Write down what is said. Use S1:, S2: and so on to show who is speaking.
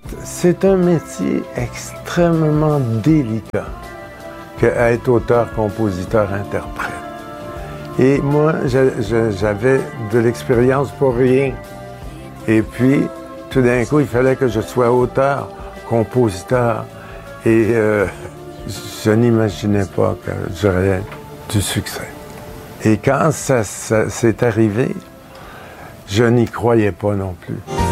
S1: C'est un métier extrêmement délicat qu'être auteur, compositeur, interprète. Et moi, j'avais de l'expérience pour rien. Et puis, tout d'un coup, il fallait que je sois auteur, compositeur. Et je n'imaginais pas que j'aurais du succès. Et quand ça s'est arrivé, je n'y croyais pas non plus.